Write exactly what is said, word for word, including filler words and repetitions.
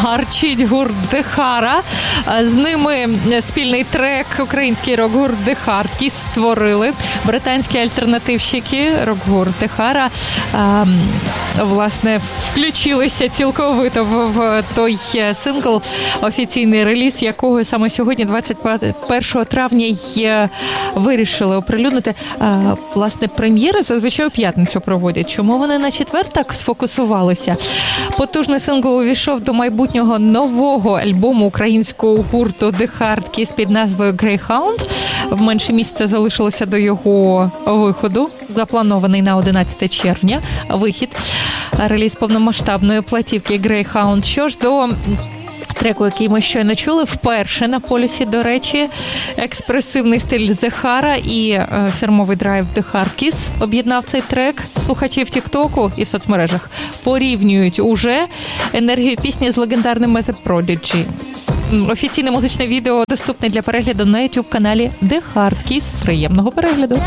гарчить гурт Дехара. З ними спільний трек український рок-гурт The Hardkiss створили. Британські альтернативщики рок-гурт Дехара власне включилися цілковито в той сингл, офіційний реліз якого саме сьогодні, двадцять першого травня, й вирішили оприлюднити. Власне, прем'єри зазвичай у п'ятницю проводять. Чому вони на четвер так сфокусувалися? Потужний сингл увійшов до майбутнього нового альбому українського гурту The Hardkiss під назвою Greyhound. В менше місяця залишилося до його виходу, запланований на одинадцяте червня вихід, реліз повномасштабної платівки Greyhound. Що ж до треку, який ми щойно чули, вперше на полюсі, до речі, експресивний стиль Зехара і е, фірмовий драйв The Hardkiss об'єднав цей трек. Слухачі в Тік-Току і в соцмережах порівнюють уже енергію пісні з легендарним Method Prodigy. Офіційне музичне відео доступне для перегляду на YouTube-каналі The Hardkiss. Приємного перегляду!